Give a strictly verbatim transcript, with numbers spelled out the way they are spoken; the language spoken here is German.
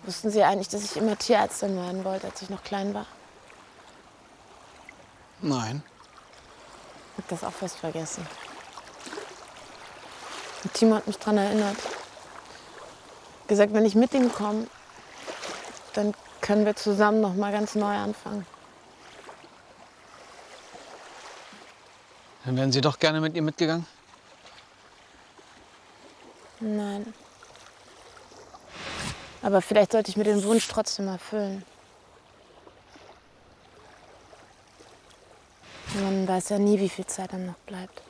Wussten Sie eigentlich, dass ich immer Tierärztin werden wollte, als ich noch klein war? Nein. Ich hab das auch fast vergessen. Und Timo hat mich daran erinnert. Gesagt, wenn ich mit ihm komme, dann können wir zusammen noch mal ganz neu anfangen. Dann wären Sie doch gerne mit ihm mitgegangen? Nein. Aber vielleicht sollte ich mir den Wunsch trotzdem erfüllen. Man weiß ja nie, wie viel Zeit dann noch bleibt.